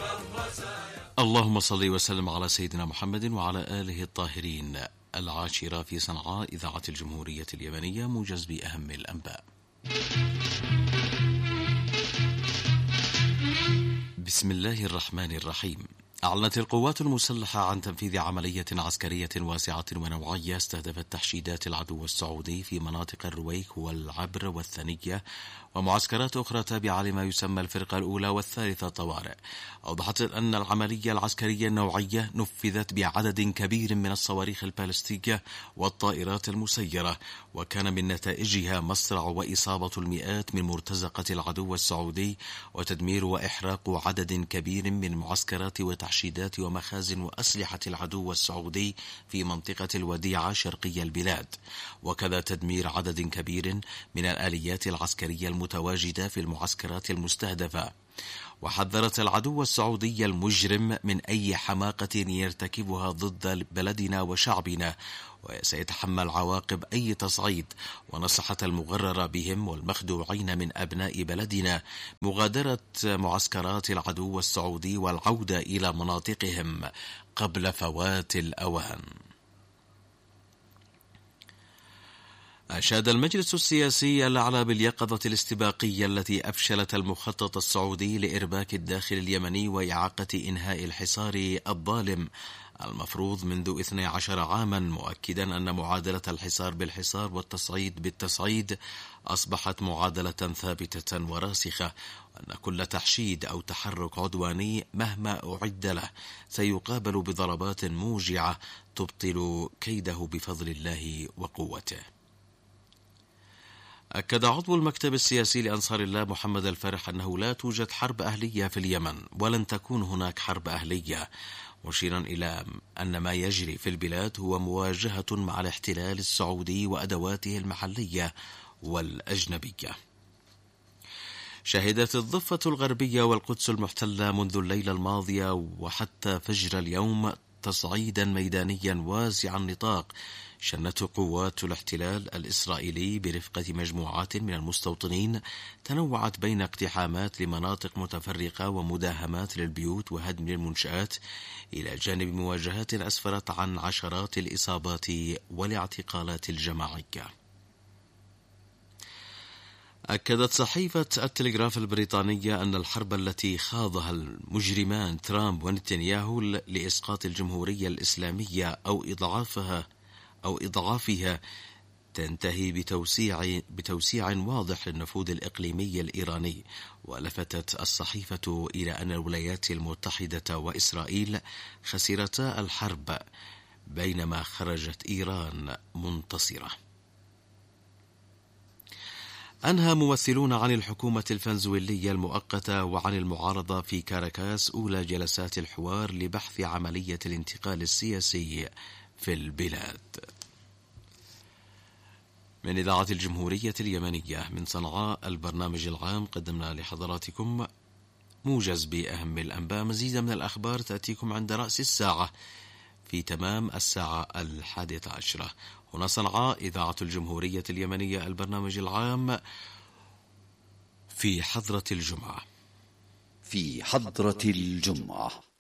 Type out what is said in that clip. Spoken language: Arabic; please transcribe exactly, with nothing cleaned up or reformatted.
اللهم صل وسلم على سيدنا محمد وعلى آله الطاهرين. العاشرة في صنعاء، إذاعة الجمهورية اليمنية، موجز بأهم الأنباء. بسم الله الرحمن الرحيم. أعلنت القوات المسلحة عن تنفيذ عملية عسكرية واسعة ونوعية استهدفت تحشيدات العدو السعودي في مناطق الرويك والعبر والثنية ومعسكرات أخرى تابعة لما يسمى الفرقة الأولى والثالثة طوارئ. أوضحت أن العملية العسكرية النوعية نفذت بعدد كبير من الصواريخ البالستية والطائرات المسيرة، وكان من نتائجها مصرع وإصابة المئات من مرتزقة العدو السعودي وتدمير وإحراق عدد كبير من معسكرات وتحشيدات ومخازن وأسلحة العدو السعودي في منطقة الوديعة شرقي البلاد، وكذا تدمير عدد كبير من الآليات العسكرية المتواجدة في المعسكرات المستهدفة. وحذرت العدو السعودي المجرم من أي حماقة يرتكبها ضد بلدنا وشعبنا، وسيتحمل عواقب أي تصعيد، ونصحت المغرر بهم والمخدوعين من أبناء بلدنا مغادرة معسكرات العدو السعودي والعودة إلى مناطقهم قبل فوات الأوان. أشاد المجلس السياسي الأعلى باليقظة الاستباقية التي أفشلت المخطط السعودي لإرباك الداخل اليمني وإعاقة إنهاء الحصار الظالم المفروض منذ اثني عشر عاما، مؤكدا أن معادلة الحصار بالحصار والتصعيد بالتصعيد أصبحت معادلة ثابتة وراسخة، وأن كل تحشيد أو تحرك عدواني مهما أعد له سيقابل بضربات موجعة تبطل كيده بفضل الله وقوته. أكد عضو المكتب السياسي لأنصار الله محمد الفرح أنه لا توجد حرب أهلية في اليمن ولن تكون هناك حرب أهلية، مشيرا إلى أن ما يجري في البلاد هو مواجهة مع الاحتلال السعودي وأدواته المحلية والأجنبية. شهدت الضفة الغربية والقدس المحتلة منذ الليلة الماضية وحتى فجر اليوم تصعيدا ميدانيا واسع النطاق شنته قوات الاحتلال الإسرائيلي برفقة مجموعات من المستوطنين، تنوعت بين اقتحامات لمناطق متفرقة ومداهمات للبيوت وهدم المنشآت، إلى جانب مواجهات أسفرت عن عشرات الإصابات والاعتقالات الجماعية. أكدت صحيفة التلغراف البريطانية أن الحرب التي خاضها المجرمان ترامب ونتنياهو لإسقاط الجمهورية الإسلامية أو إضعافها أو إضعافها تنتهي بتوسيع بتوسيع واضح للنفوذ الإقليمي الإيراني. ولفتت الصحيفة إلى أن الولايات المتحدة وإسرائيل خسرتا الحرب بينما خرجت إيران منتصرة. أنهى ممثلون عن الحكومة الفنزويلية المؤقتة وعن المعارضة في كاراكاس أولى جلسات الحوار لبحث عملية الانتقال السياسي في البلاد. من إذاعة الجمهورية اليمنية من صنعاء، البرنامج العام، قدمنا لحضراتكم موجز بأهم الأنباء. مزيدا من الأخبار تأتيكم عند رأس الساعة في تمام الساعة الحادية عشرة. هنا صنعاء، إذاعة الجمهورية اليمنية، البرنامج العام في حضرة الجمعة. في حضرة الجمعة.